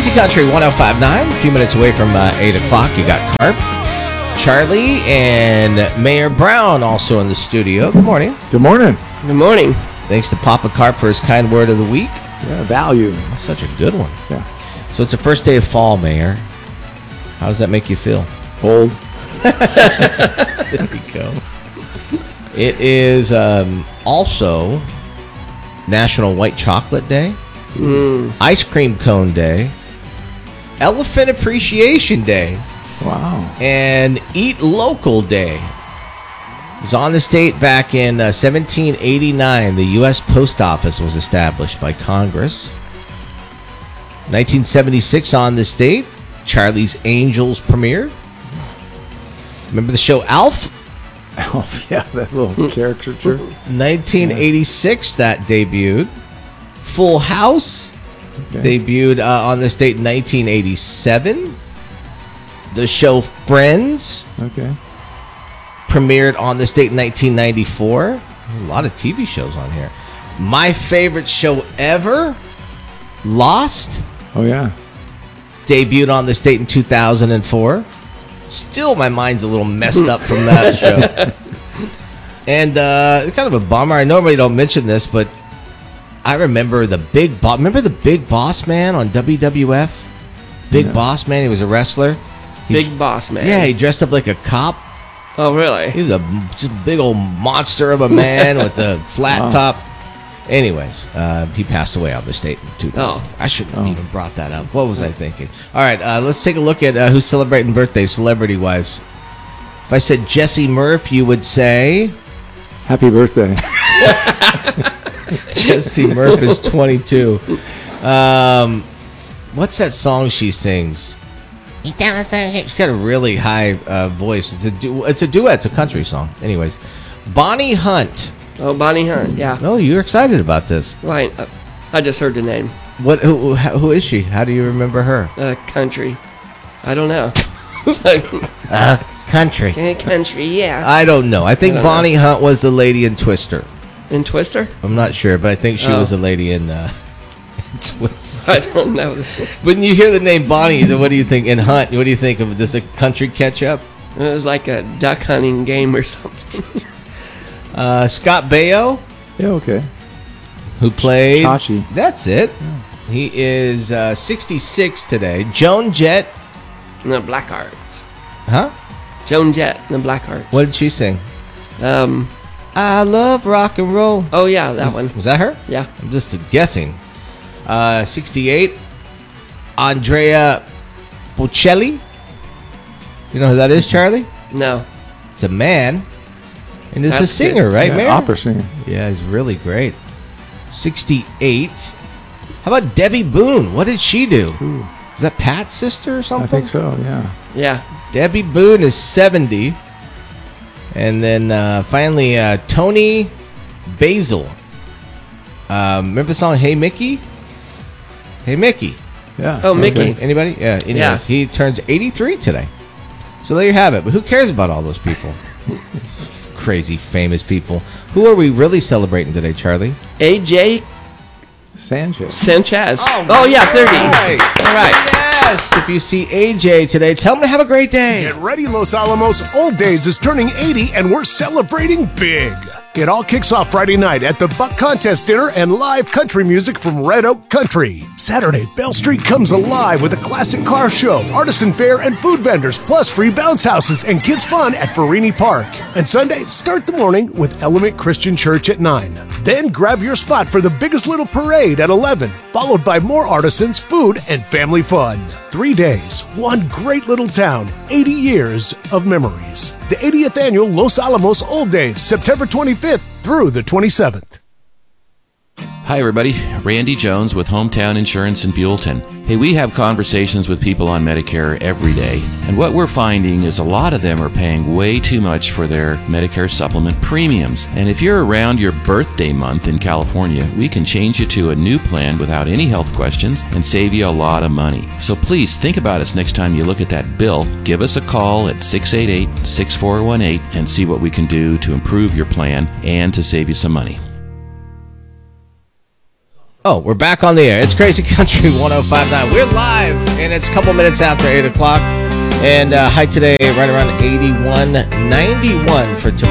Easy Country 105.9. A few minutes away from 8 o'clock. You got Carp, Charlie, and Mayor Brown also in the studio. Good morning. Good morning. Good morning. Thanks to Papa Carp for his kind word of the week. Yeah, value. That's such a good one. Yeah. So it's the first day of fall, Mayor. How does that make you feel? Old. There we go. It is also National White Chocolate Day, Ice Cream Cone Day, Elephant Appreciation Day, Wow. and Eat Local Day. It was on this date back in 1789. The U.S. Post Office was established by Congress. 1976 on this date, Charlie's Angels premiered. Remember the show Alf? Oh, yeah, that little caricature. 1986 that debuted. Full House debuted on this date in 1987. The show Friends Okay. premiered on this date in 1994. A lot of TV shows on here. My favorite show ever, Lost, Oh, yeah. debuted on this date in 2004. Still, my mind's a little messed up from that show. And kind of a bummer. I normally don't mention this, but I remember the Big Boss. Remember the Big Boss Man on WWF? Big Boss Man. He was a wrestler. Big Boss Man. Yeah, he dressed up like a cop. Oh, really? He was just a big old monster of a man with a flat top. Anyways, he passed away on this date in 2000. I shouldn't have even brought that up. What was I thinking? All right, let's take a look at who's celebrating birthdays celebrity-wise. If I said Jesse Murph, you would say... Happy birthday. Jesse Murph is 22. What's that song she sings? She's got a really high voice. It's a duet. It's a country song. Anyways, Bonnie Hunt. Oh, Bonnie Hunt, yeah. Oh, you're excited about this. Right. I just heard the name. What? Who is she? How do you remember her? Country. I don't know. Country. Country, yeah. I don't know. I think Bonnie Hunt was the lady in Twister. In Twister? I'm not sure, but I think she was the lady in Twister. I don't know. When you hear the name Bonnie, what do you think? In Hunt, what do you think of? Does the country catch up? It was like a duck hunting game or something. Scott Baio, Yeah, okay. who played Chachi. That's it. He is 66 today. Joan Jett. And the Blackhearts. Huh? Joan Jett and the Blackhearts. What did she sing? I love rock and roll. Oh, yeah, that one. Was that her? Yeah. I'm just guessing. 68. Andrea Bocelli. You know who that is, Charlie? No. It's a man. And it's a That's singer, good. right, Yeah, man? opera singer. Yeah, he's really great. 68. How about Debbie Boone? What did she do? Ooh, Is that Pat's sister or I something? think so, yeah. Yeah. Debbie Boone is 70. And then finally, Tony Basil. Remember the song Hey Mickey? Hey Mickey. Yeah. Oh, Mickey. okay. Anybody? Yeah. Anyways, Yeah. He turns 83 today. So there you have it. But who cares about all those people? Crazy famous people. Who are we really celebrating today, Charlie? AJ Sanchez. Sanchez. Oh, yeah, 30. All right. Yes. If you see AJ today, tell him to have a great day. Get ready, Los Alamos. Old Days is turning 80 and we're celebrating big. It all kicks off Friday night at the Buck Contest Dinner and live country music from Red Oak Country. Saturday, Bell Street comes alive with a classic car show, artisan fair, and food vendors, plus free bounce houses and kids fun at Farini Park. And Sunday, start the morning with Element Christian Church at 9. Then grab your spot for the biggest little parade at 11, followed by more artisans, food, and family fun. 3 days, one great little town, 80 years of memories. The 80th annual Los Alamos Old Days, September 25th through the 27th. Hi, everybody. Randy Jones with Hometown Insurance in Buellton. Hey, we have conversations with people on Medicare every day, and what we're finding is a lot of them are paying way too much for their Medicare supplement premiums. And if you're around your birthday month in California, we can change you to a new plan without any health questions and save you a lot of money. So please think about us next time you look at that bill. Give us a call at 688-6418 and see what we can do to improve your plan and to save you some money. Oh, we're back on the air. It's Crazy Country 105.9. We're live, and it's a couple minutes after 8 o'clock. And high today, right around 81, 91 for tomorrow.